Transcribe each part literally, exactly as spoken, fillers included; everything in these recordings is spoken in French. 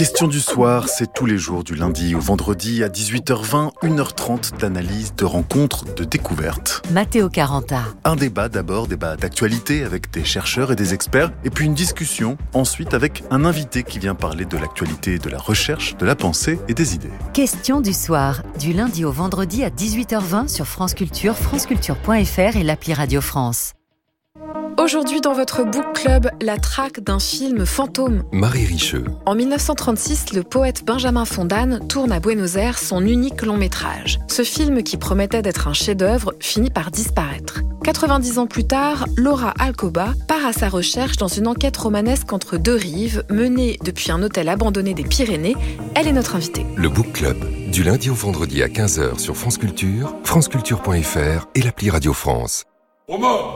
Question du soir, c'est tous les jours du lundi au vendredi à dix-huit heures vingt, une heure trente d'analyse, de rencontres, de découvertes. Matteo Caranta. Un débat d'abord, débat d'actualité avec des chercheurs et des experts, et puis une discussion ensuite avec un invité qui vient parler de l'actualité, de la recherche, de la pensée et des idées. Question du soir, du lundi au vendredi à dix-huit heures vingt sur France Culture, franceculture point f r et l'appli Radio France. Aujourd'hui dans votre book club, la traque d'un film fantôme. Marie Richeux. En dix-neuf cent trente-six, le poète Benjamin Fondane tourne à Buenos Aires son unique long métrage. Ce film, qui promettait d'être un chef-d'œuvre, finit par disparaître. quatre-vingt-dix ans plus tard, Laura Alcoba part à sa recherche dans une enquête romanesque entre deux rives, menée depuis un hôtel abandonné des Pyrénées. Elle est notre invitée. Le book club, du lundi au vendredi à quinze heures sur France Culture, franceculture point f r et l'appli Radio France. Romain !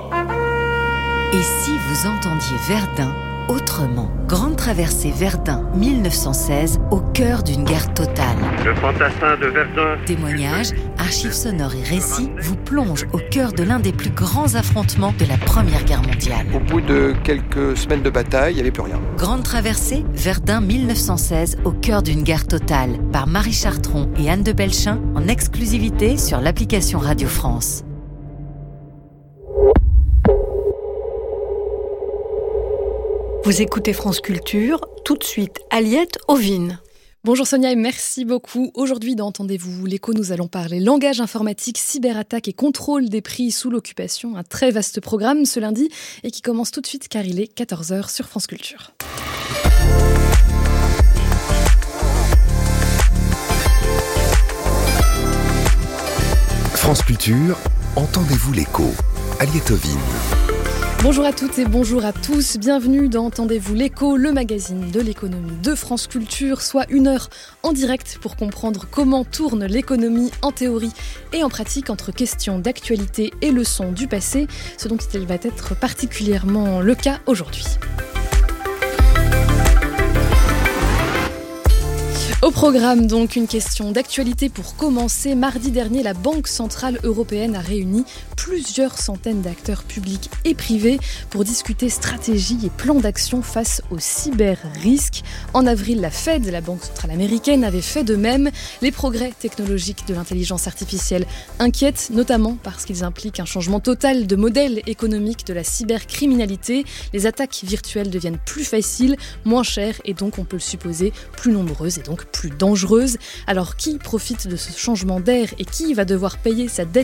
Et si vous entendiez Verdun autrement? Grande traversée Verdun mille neuf cent seize, au cœur d'une guerre totale. Le fantassin de Verdun. Témoignages, archives sonores et récits vous plongent au cœur de l'un des plus grands affrontements de la Première Guerre mondiale. Au bout de quelques semaines de bataille, il n'y avait plus rien. Grande traversée Verdun mille neuf cent seize, au cœur d'une guerre totale, par Marie Chartron et Anne de Belchin, en exclusivité sur l'application Radio France. Vous écoutez France Culture, tout de suite Aliette Ovine. Bonjour Sonia et merci beaucoup. Aujourd'hui dans Entendez-vous l'écho, nous allons parler langage informatique, cyberattaque et contrôle des prix sous l'occupation. Un très vaste programme ce lundi et qui commence tout de suite car il est quatorze heures sur France Culture. France Culture, Entendez-vous l'écho. Aliette Ovine. Bonjour à toutes et bonjour à tous, bienvenue dans Entendez-vous l'écho, le magazine de l'économie de France Culture, soit une heure en direct pour comprendre comment tourne l'économie en théorie et en pratique entre questions d'actualité et leçons du passé, ce dont il va être particulièrement le cas aujourd'hui. Au programme, donc, une question d'actualité pour commencer. Mardi dernier, la Banque Centrale Européenne a réuni plusieurs centaines d'acteurs publics et privés pour discuter stratégie et plan d'action face aux cyber-risques. En avril, la Fed, la Banque Centrale Américaine, avait fait de même. Les progrès technologiques de l'intelligence artificielle inquiètent, notamment parce qu'ils impliquent un changement total de modèle économique de la cybercriminalité. Les attaques virtuelles deviennent plus faciles, moins chères et donc, on peut le supposer, plus nombreuses et donc plus dangereuse. Alors qui profite de ce changement d'air et qui va devoir payer sa dette